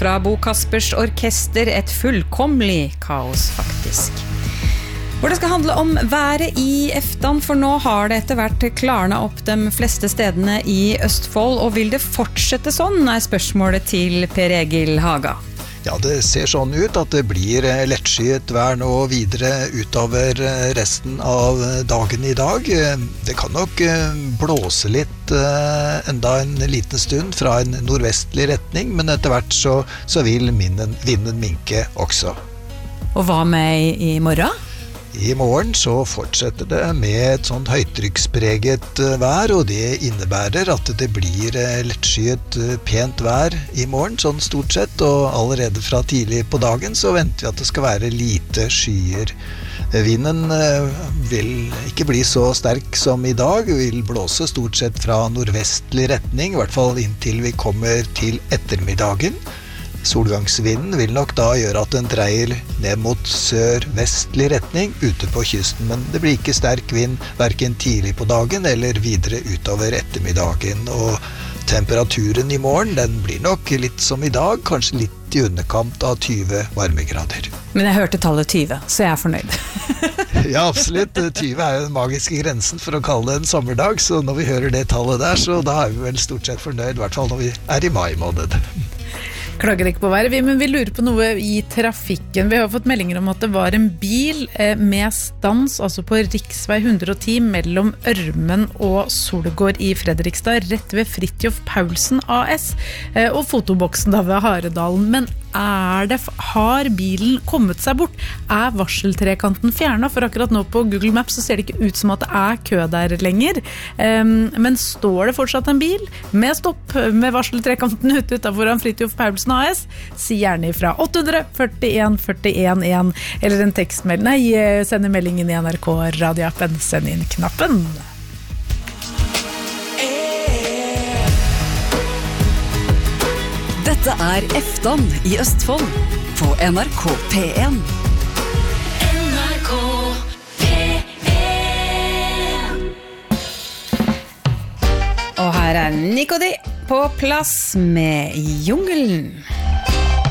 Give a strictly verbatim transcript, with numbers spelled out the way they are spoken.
fra Bo Kaspers orkester, et fullkomlig kaos faktisk. Hvor det skal handle om været i Eftan, for nå har det etter hvert klarnet opp de fleste stedene i Østfold, og vil det fortsette sånn, er spørsmålet til Per Egil Haga. Ja, det ser sånn ut at det blir lettskyet vær nå videre utover resten av dagen i dag. Det kan nok blåse litt enda en liten stund fra en nordvestlig retning, men etter hvert så, så vil vinden, vinden minke også. Og hva med i morgen? I morgen så fortsetter det med et sånt høytrykkspreget vær, og det innebærer at det blir lettskyet pent vær i morgen, sånn stort sett, og allerede fra tidlig på dagen så venter vi at det skal være lite skyer. Vinden vil ikke bli så sterk som i dag, vil blåse stort sett fra nordvestlig retning, i hvert fall inntil vi kommer til ettermiddagen. Solgangsvinden vil nok da gjøre at den dreier ned mot sør-vestlig retning ute på kysten, men det blir ikke sterk vind hverken tidlig på dagen eller videre utover ettermiddagen, og temperaturen i morgen den blir nok litt som i dag, kanskje litt i underkant av tyve varmegrader. Men jeg hørte tallet tyve, så jeg er fornøyd. Ja, absolutt. tyve er jo den magiske grensen for å kalle det en sommerdag, så når vi hører det tallet der, så da er vi vel stort sett fornøyd, i hvert fall når vi er i mai måned. Klager ikke på været, vi, men vi lurer på noe i trafikken. Vi har fått meldinger om at det var en bil eh, med stans, altså på riksvei hundre og ti mellom Ørmen og Solgård i Fredrikstad, rett ved Fridtjof Paulsen A S, eh, og fotoboksen da ved Haredalen. Men er det, har bilen kommet seg bort? Er varseltrekanten fjernet? For akkurat nå på Google Maps så ser det ikke ut som at det er kø der lenger. Um, men står det fortsatt en bil med stopp med varseltrekanten ute utenfor Fridtjof Paulsen A S? Si gjerne ifra åtte hundre førtien førtien én, eller en tekstmelding. Nei, send meldingen i N R K radioappen, send inn knappen. Dette er Eftan i Østfold på N R K P en. N R K P en. Og her er Nikodi på plass med Jungelen.